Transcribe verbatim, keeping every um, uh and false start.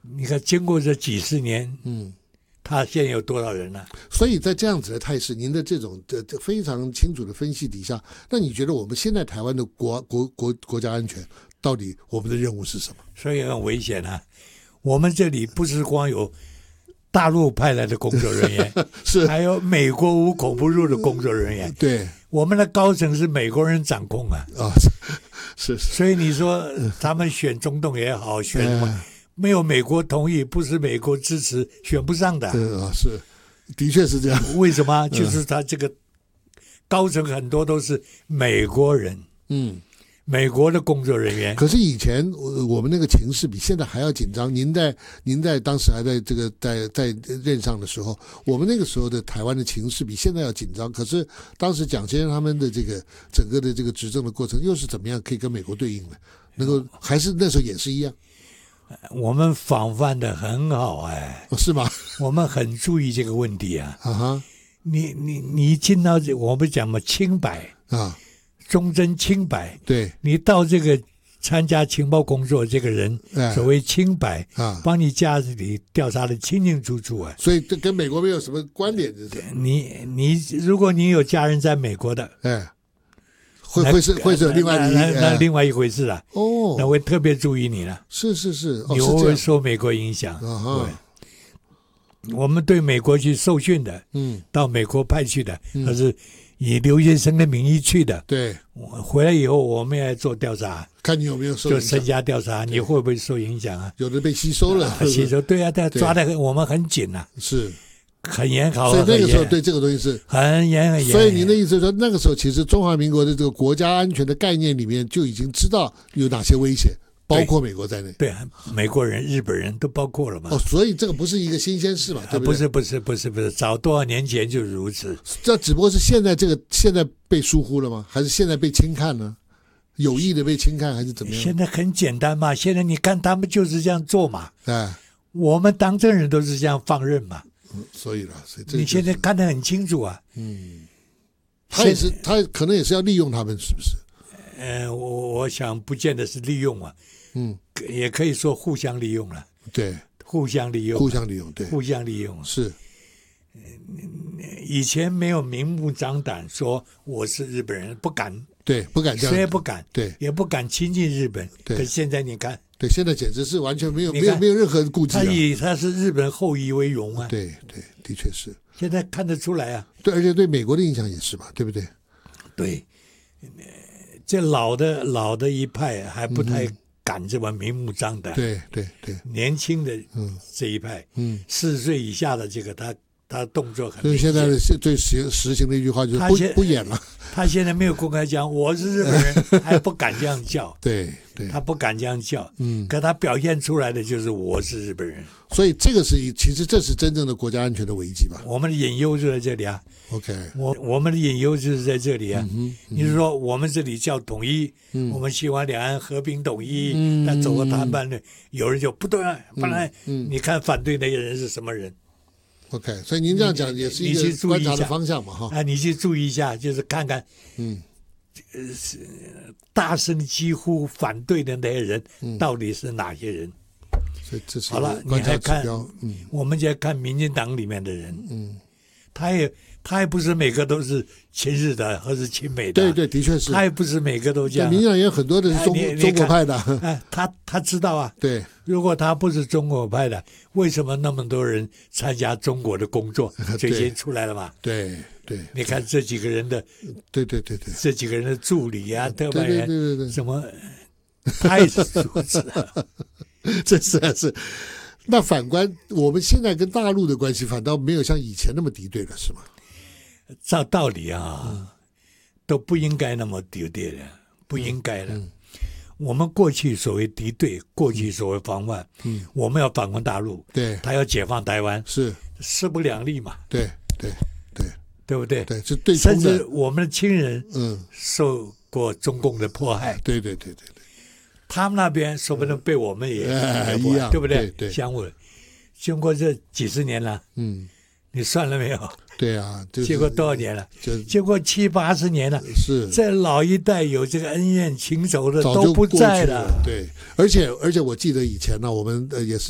你看，经过这几十年， 嗯， 他现在有多少人了、啊？ 所以在这样子的态势，您的这种这这非常清楚的分析底下，那你觉得我们现在台湾的国国国国家安全，到底我们的任务是什么？ 所以很危险啊！我们这里不是光有大陆派来的工作人员， 是还有美国无孔不入的工作人员。 对， 我们的高层是美国人掌控啊。 啊、哦，是是。 所以你说他们选总统也好，选什么？ 哎没有美国同意，不是美国支持，选不上的。 嗯啊，是，的确是这样。 为什么？就是他这个高层很多都是美国人， 嗯， 美国的工作人员。 可是以前我们那个情势比现在还要紧张。您在您在当时还在这个在在任上的时候，我们那个时候的台湾的情势比现在要紧张。可是当时蒋先生他们的这个整个的这个执政的过程，又是怎么样可以跟美国对应的？能够还是那时候也是一样。 我们防范的很好哎， 哦，是吗？ 我们很注意这个问题啊。 啊哈， 你你你一进到这，我们讲嘛，清白啊， 忠贞清白。 对， 你到这个参加情报工作，这个人、 哎、 所谓清白啊， 帮你家里调查的清清楚楚啊。 所以这跟美国没有什么关联，这是。 你你如果你有家人在美国的， 哎。会会是会是有另外一那 那, 那另外一回事了、啊、 哦， 那会特别注意你了。 是是是，哦、 你会受美国影响。 哦、 对，我们对美国去受训的， 嗯， 到美国派去的，嗯、他是以留学生的名义去的。 对， 回来以后我们也做调查， 看你有没有受影响， 就身家调查，你会不会受影响啊？ 有的被吸收了， 啊、吸收对啊，对啊，抓的我们很紧啊。 是。 很严考， 所以那个时候对这个东西是很严很严。 所以您的意思是说，那个时候其实中华民国的这个国家安全的概念里面就已经知道有哪些威胁，包括美国在内。 对，美国人、日本人都包括了嘛。 哦，所以这个不是一个新鲜事嘛，对不对？ 不是，不是，不是，不是，早多少年前就如此。 这只不过是现在这个现在被疏忽了吗？还是现在被轻看呢？有意的被轻看还是怎么样？ 现在很简单嘛，现在你看他们就是这样做嘛。 哎， 我们当政人都是这样放任嘛。 嗯、所以了，所以这、就是、 你现在看得很清楚啊。 嗯，他也是，他可能也是要利用他们，是不是？ 呃，我我想不见得是利用啊， 嗯， 也可以说互相利用了。 对， 互相利用， 互相利用，对， 互相利用是。 以前没有明目张胆说我是日本人，不敢， 对，不敢这样， 谁也不敢， 对， 也不敢亲近日本。 对， 可现在你看。 对，现在简直是完全没有没有没有任何顾忌、啊。 他以他是日本后裔为荣啊。 对对，的确是。 现在看得出来啊。 对，而且对美国的印象也是嘛，对不对？ 对，这老的老的一派还不太敢这么明目张胆。 嗯、对对对。 年轻的这一派，嗯，四十岁以下的这个他他动作很。 所以现在的最实实行的一句话就是不不演了。 他现在没有公开讲我是日本人，还不敢这样叫。 对对， 他不敢这样叫。 嗯， 可他表现出来的就是我是日本人。 所以这个是其实这是真正的国家安全的危机吧？ 我们的隐忧就在这里啊。 OK， 我我们的隐忧就是在这里啊。 嗯嗯、 你是说我们这里叫统一，嗯、我们希望两岸和平统一， 嗯、 但走过谈判的，有人就不对啊，不然、嗯嗯、你看反对那个人是什么人？ OK， 所以您这样讲也是一个观察的方向嘛，哈。 啊，你去注意一下，就是看看， 嗯， 呃，大声疾呼反对的那些人、嗯、到底是哪些人？ 所以这是好了，你还看，嗯，我们就看民进党里面的人， 嗯， 他也他也不是每个都是亲日的或是亲美的， 对对，的确是， 他也不是每个都这样。 民进党也有很多的是中、哎、中国派的， 哎，他他知道啊， 对。 如果他不是中国派的，为什么那么多人参加中国的工作？最近出来了嘛？ 对对， 你看这几个人的， 对对对对， 这几个人的助理啊，特派员， 对对对对， 什么太是如此了， 这实在是。那反观我们现在跟大陆的关系，反倒没有像以前那么敌对了，是吗？ 照道理啊，嗯、都不应该那么敌对的，不应该的。嗯嗯我们过去所谓敌对，过去所谓防范，嗯，我们要反攻大陆， 对， 他要解放台湾， 是势不两立嘛， 对对对， 对不对？ 对，是对， 甚至我们的亲人， 嗯， 受过中共的迫害， 对对对对对， 他们那边说不定被我们也一样， 对不对？ 对对， 相互，经过这几十年了， 嗯， 你算了没有？ 对啊，就是、 结果多少年了？ 就结果七八十年了。 是， 这老一代有这个恩怨情仇的都不在了。 对，而且而且我记得以前呢，我们呃也是。